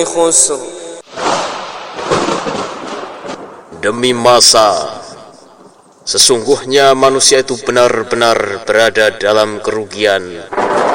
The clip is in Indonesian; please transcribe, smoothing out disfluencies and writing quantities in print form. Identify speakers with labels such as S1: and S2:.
S1: خسر.
S2: Demi masa, sesungguhnya manusia itu benar-benar berada dalam kerugian.